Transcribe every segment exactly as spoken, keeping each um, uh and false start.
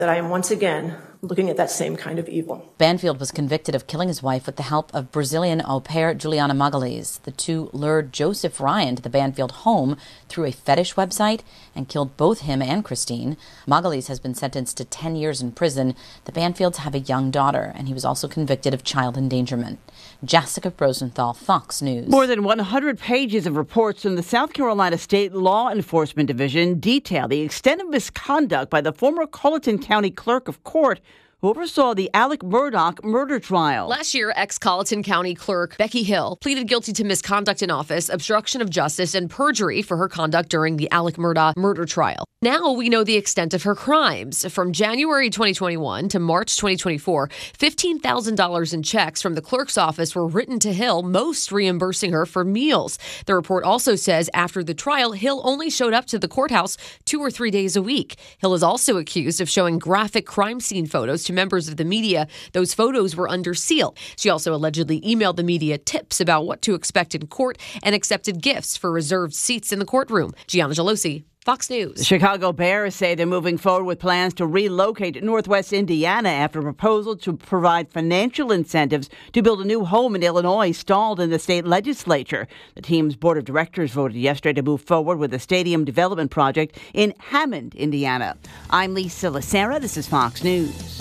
that I am once again looking at that same kind of evil. Banfield was convicted of killing his wife with the help of Brazilian au pair Juliana Magalhães. The two lured Joseph Ryan to the Banfield home through a fetish website and killed both him and Christine. Magalhães has been sentenced to ten years in prison. The Banfields have a young daughter, and he was also convicted of child endangerment. Jessica Rosenthal, Fox News. More than one hundred pages of reports from the South Carolina State Law Enforcement Division detail the extent of misconduct by the former Colleton County Clerk of Court who oversaw the Alec Murdaugh murder trial. Last year, ex-Colleton County Clerk Becky Hill pleaded guilty to misconduct in office, obstruction of justice, and perjury for her conduct during the Alec Murdaugh murder trial. Now we know the extent of her crimes. From January twenty twenty-one to March twenty twenty-four, fifteen thousand dollars in checks from the clerk's office were written to Hill, most reimbursing her for meals. The report also says after the trial, Hill only showed up to the courthouse two or three days a week. Hill is also accused of showing graphic crime scene photos to members of the media. Those photos were under seal. She also allegedly emailed the media tips about what to expect in court and accepted gifts for reserved seats in the courtroom. Gianna Gelosi, Fox News. The Chicago Bears say they're moving forward with plans to relocate to Northwest Indiana after a proposal to provide financial incentives to build a new home in Illinois stalled in the state legislature. The team's board of directors voted yesterday to move forward with a stadium development project in Hammond, Indiana. I'm Lisa Lacera. This is Fox News.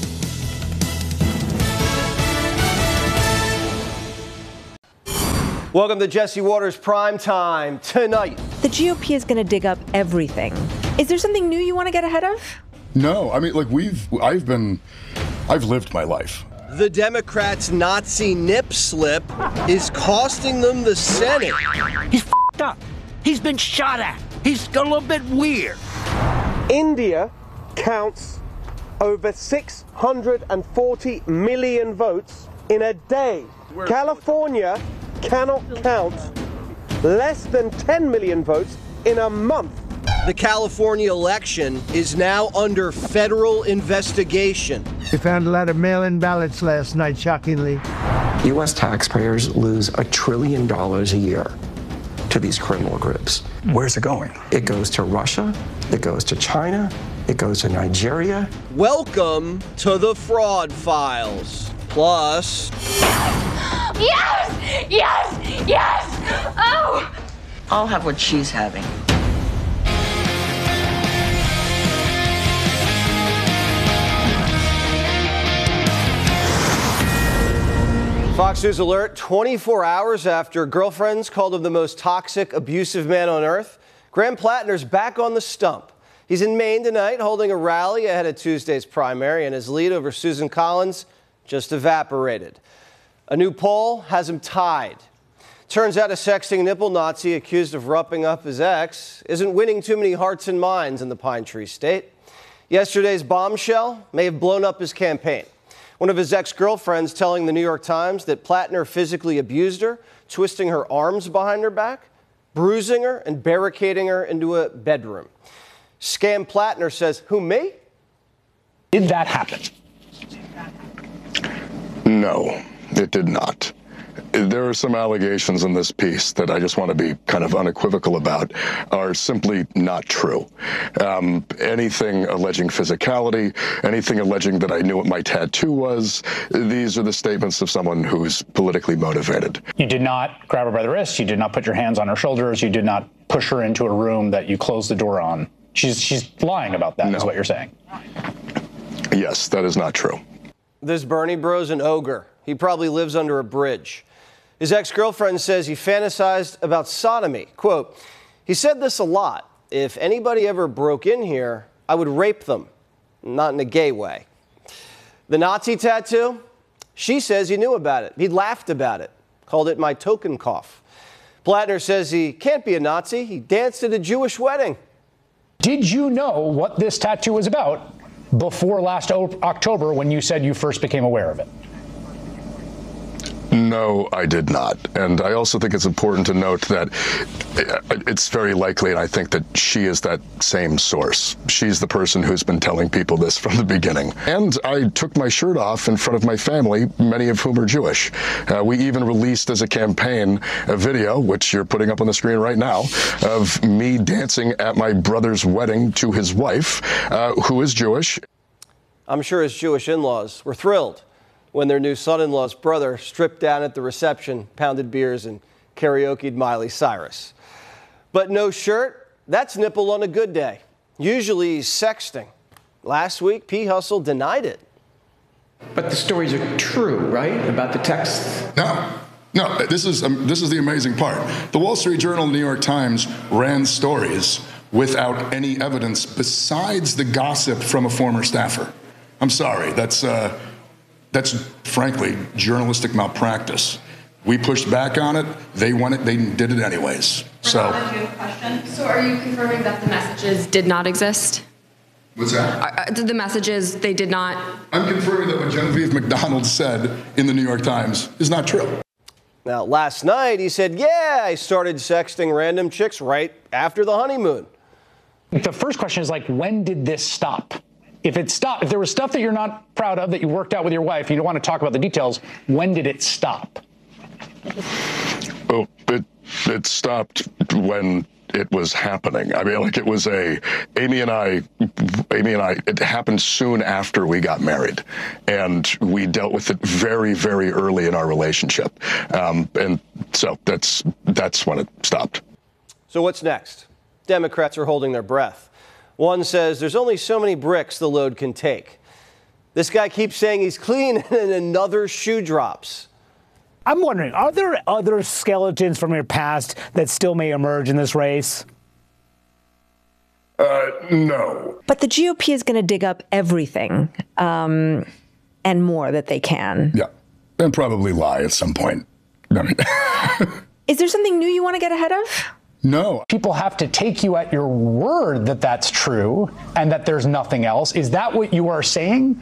Welcome to Jesse Waters Prime Time. Tonight, the G O P is going to dig up everything. Is there something new you want to get ahead of? No, I mean, like we've, I've been, I've lived my life. The Democrats' Nazi nip slip is costing them the Senate. He's f***ed up. He's been shot at. He's a little bit weird. India counts over six hundred forty million votes in a day. Where California cannot count less than ten million votes in a month. The California election is now under federal investigation. They found a lot of mail-in ballots last night, shockingly. U S taxpayers lose a trillion dollars a year to these criminal groups. Where's it going? It goes to Russia, it goes to China, it goes to Nigeria. Welcome to the Fraud Files. Plus... Yes! Yes! Yes! Oh! I'll have what she's having. Fox News alert, twenty-four hours after girlfriends called him the most toxic, abusive man on earth, Graham Plattner's back on the stump. He's in Maine tonight holding a rally ahead of Tuesday's primary, and his lead over Susan Collins just evaporated. A new poll has him tied. Turns out a sexting nipple Nazi accused of roughing up his ex isn't winning too many hearts and minds in the Pine Tree State. Yesterday's bombshell may have blown up his campaign. One of his ex-girlfriends telling the New York Times that Plattner physically abused her, twisting her arms behind her back, bruising her, and barricading her into a bedroom. Scam Plattner says, who, me? Did that happen? No, it did not. There are some allegations in this piece that I just want to be kind of unequivocal about are simply not true. Um, anything alleging physicality, anything alleging that I knew what my tattoo was, these are the statements of someone who's politically motivated. You did not grab her by the wrist. You did not put your hands on her shoulders. You did not push her into a room that you closed the door on. She's, she's lying about that, no. Is what you're saying. Yes, that is not true. This Bernie bro's an ogre. He probably lives under a bridge. His ex-girlfriend says he fantasized about sodomy. Quote, he said this a lot. If anybody ever broke in here, I would rape them. Not in a gay way. The Nazi tattoo? She says he knew about it. He laughed about it. Called it my token cough. Plattner says he can't be a Nazi. He danced at a Jewish wedding. Did you know what this tattoo was about before last October when you said you first became aware of it? No, I did not. And I also think it's important to note that it's very likely, and I think that she is that same source. She's the person who's been telling people this from the beginning. And I took my shirt off in front of my family, many of whom are Jewish. Uh, we even released as a campaign a video, which you're putting up on the screen right now, of me dancing at my brother's wedding to his wife, uh, who is Jewish. I'm sure his Jewish in-laws were thrilled when their new son-in-law's brother stripped down at the reception, pounded beers, and karaoke'd Miley Cyrus. But no shirt, that's nipple on a good day. Usually he's sexting. Last week, P. Hustle denied it. But the stories are true, right? About the texts? No. No, this is um, this is the amazing part. The Wall Street Journal and the New York Times ran stories without any evidence besides the gossip from a former staffer. I'm sorry, that's uh, that's frankly journalistic malpractice. We pushed back on it. They won it. They did it anyways. So. Do you have a question? So, are you confirming that the messages did not exist? What's that? Uh, the messages they did not. I'm confirming that what Genevieve McDonald said in the New York Times is not true. Now, last night, he said, yeah, I started sexting random chicks right after the honeymoon. The first question is, like, when did this stop? If it stopped, if there was stuff that you're not proud of that you worked out with your wife, you don't want to talk about the details, when did it stop? Oh, it, it stopped when it was happening. I mean, like, it was a, Amy and I, Amy and I, it happened soon after we got married. And we dealt with it very, very early in our relationship. Um, and so that's, that's when it stopped. So what's next? Democrats are holding their breath. One says there's only so many bricks the load can take. This guy keeps saying he's clean and another shoe drops. I'm wondering, are there other skeletons from your past that still may emerge in this race? Uh, no. But the G O P is going to dig up everything um, and more that they can. Yeah, and probably lie at some point. I mean, is there something new you want to get ahead of? No. People have to take you at your word that that's true and that there's nothing else. Is that what you are saying?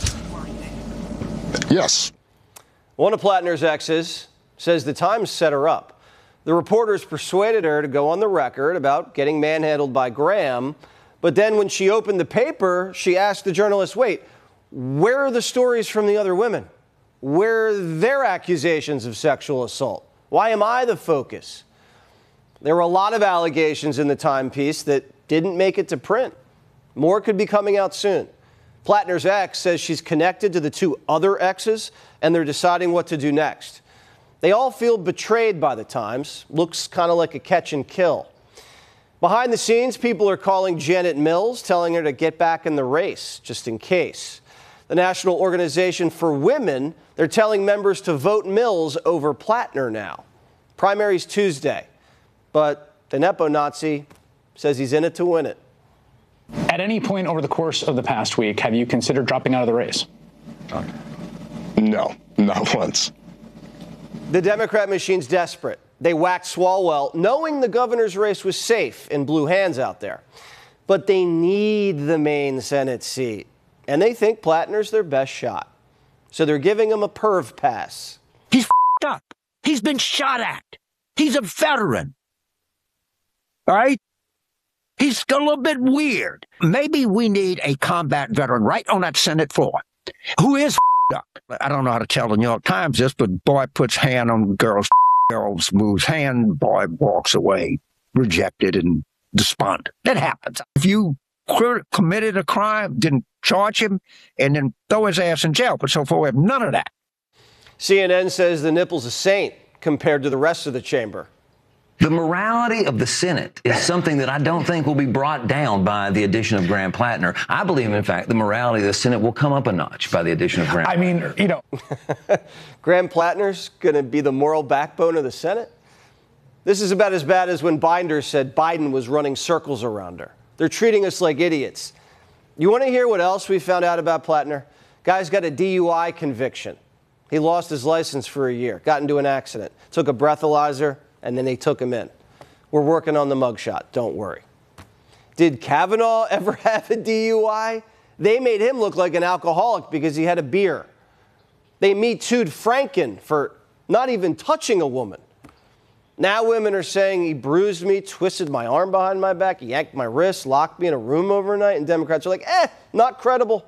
Yes. One of Plattner's exes says the Times set her up. The reporters persuaded her to go on the record about getting manhandled by Graham. But then when she opened the paper, she asked the journalist, wait, where are the stories from the other women? Where are their accusations of sexual assault? Why am I the focus? There were a lot of allegations in the Time piece that didn't make it to print. More could be coming out soon. Plattner's ex says she's connected to the two other exes, and they're deciding what to do next. They all feel betrayed by the Times. Looks kind of like a catch and kill. Behind the scenes, people are calling Janet Mills, telling her to get back in the race, just in case. The National Organization for Women, they're telling members to vote Mills over Plattner now. Primary's Tuesday, but the Nepo-Nazi says he's in it to win it. At any point over the course of the past week, have you considered dropping out of the race? No, not once. The Democrat machine's desperate. They whacked Swalwell, knowing the governor's race was safe and blew hands out there. But they need the Maine Senate seat, and they think Plattner's their best shot. So they're giving him a perv pass. He's f***ed up. He's been shot at. He's a veteran. All right? He's a little bit weird. Maybe we need a combat veteran right on that Senate floor who is f***ed up. I don't know how to tell the New York Times this, but boy puts hand on girl's girls moves hand, boy walks away, rejected and despondent. That happens. If you committed a crime, didn't charge him, and then throw his ass in jail, but so far we have none of that. C N N says the nipple's a saint compared to the rest of the chamber. The morality of the Senate is something that I don't think will be brought down by the addition of Graham Plattner. I believe, in fact, the morality of the Senate will come up a notch by the addition of Graham I mean, Plattner. you know. Graham Plattner's going to be the moral backbone of the Senate? This is about as bad as when Binder said Biden was running circles around her. They're treating us like idiots. You want to hear what else we found out about Plattner? Guy's got a D U I conviction. He lost his license for a year, got into an accident, took a breathalyzer, and then they took him in. We're working on the mugshot, don't worry. Did Kavanaugh ever have a D U I? They made him look like an alcoholic because he had a beer. They Me Too'd Franken for not even touching a woman. Now women are saying he bruised me, twisted my arm behind my back, yanked my wrist, locked me in a room overnight, and Democrats are like, eh, not credible.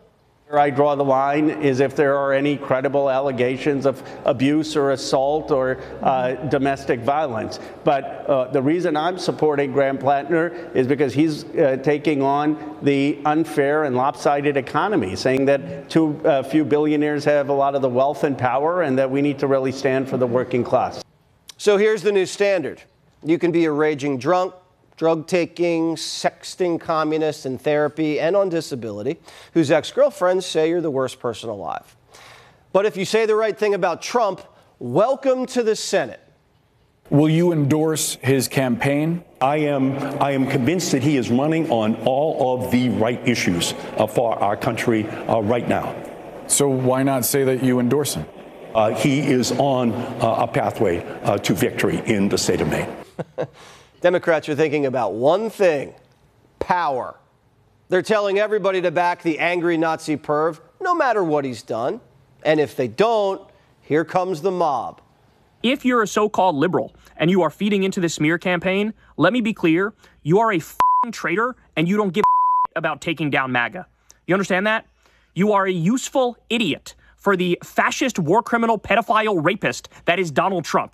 Where I draw the line is if there are any credible allegations of abuse or assault or uh, domestic violence. But uh, the reason I'm supporting Graham Plattner is because he's uh, taking on the unfair and lopsided economy, saying that too uh, few billionaires have a lot of the wealth and power and that we need to really stand for the working class. So here's the new standard. You can be a raging drunk, drug-taking, sexting communist in therapy and on disability, whose ex-girlfriends say you're the worst person alive. But if you say the right thing about Trump, welcome to the Senate. Will you endorse his campaign? I am, I am convinced that he is running on all of the right issues uh, for our country uh, right now. So why not say that you endorse him? Uh, he is on uh, a pathway uh, to victory in the state of Maine. Democrats are thinking about one thing: power. They're telling everybody to back the angry Nazi perv, no matter what he's done. And if they don't, here comes the mob. If you're a so-called liberal and you are feeding into the smear campaign, let me be clear, you are a f***ing traitor and you don't give a about taking down MAGA. You understand that? You are a useful idiot for the fascist war criminal pedophile rapist that is Donald Trump.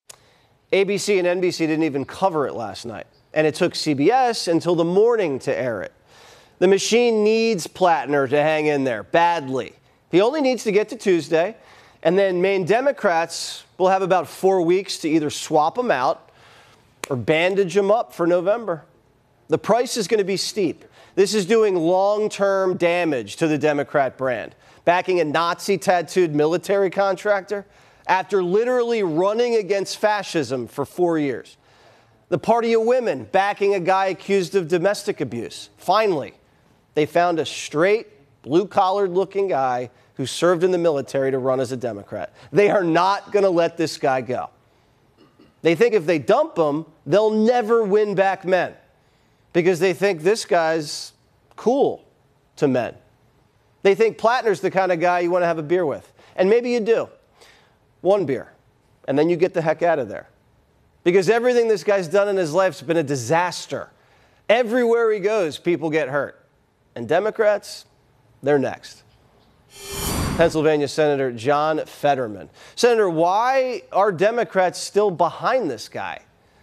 A B C and N B C didn't even cover it last night, and it took C B S until the morning to air it. The machine needs Plattner to hang in there badly. He only needs to get to Tuesday, and then Maine Democrats will have about four weeks to either swap him out or bandage him up for November. The price is going to be steep. This is doing long-term damage to the Democrat brand, backing a Nazi-tattooed military contractor after literally running against fascism for four years. The Party of Women backing a guy accused of domestic abuse. Finally, they found a straight, blue-collared looking guy who served in the military to run as a Democrat. They are not going to let this guy go. They think if they dump him, they'll never win back men because they think this guy's cool to men. They think Plattner's the kind of guy you want to have a beer with. And maybe you do. One beer, and then you get the heck out of there. Because everything this guy's done in his life's been a disaster. Everywhere he goes, people get hurt. And Democrats, they're next. Pennsylvania Senator John Fetterman. Senator, why are Democrats still behind this guy?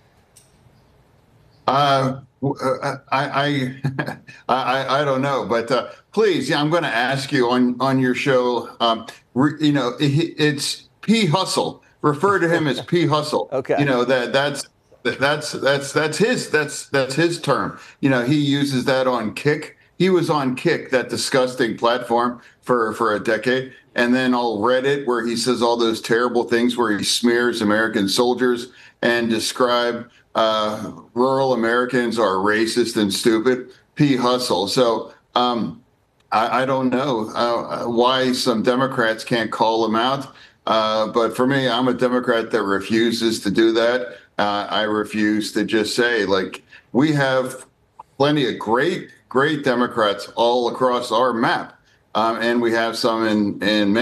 Uh, I, I, I, I don't know, but uh, please, yeah, I'm going to ask you on, on your show, um, re, you know, it, it's P. Hustle. Refer to him as P. Hustle. Okay. You know, that that's that's that's that's his that's that's his term. You know, he uses that on Kick. He was on Kick, that disgusting platform, for for a decade, and then on Reddit, where he says all those terrible things, where he smears American soldiers and describe uh, rural Americans are racist and stupid. P. Hustle. So um, I, I don't know uh, why some Democrats can't call him out. Uh, but for me, I'm a Democrat that refuses to do that. Uh, I refuse to just say, like, we have plenty of great, great Democrats all across our map. Um, and we have some in, in